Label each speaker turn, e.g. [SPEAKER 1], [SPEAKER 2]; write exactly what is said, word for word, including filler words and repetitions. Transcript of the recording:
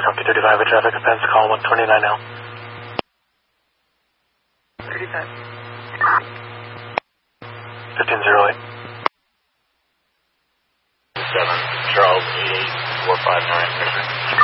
[SPEAKER 1] Copy thirty-five, with traffic offense, call one twenty-nine L.
[SPEAKER 2] thirty-five.
[SPEAKER 1] fifteen oh eight.
[SPEAKER 3] seven, Charles eight eight four five nine.